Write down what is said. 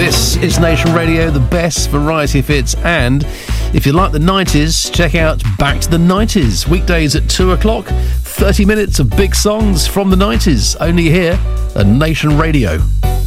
This is Nation Radio, the best variety of hits, and if you like the 90s, check out Back to the 90s, weekdays at 2 o'clock, 30 minutes of big songs from the 90s, only here at Nation Radio.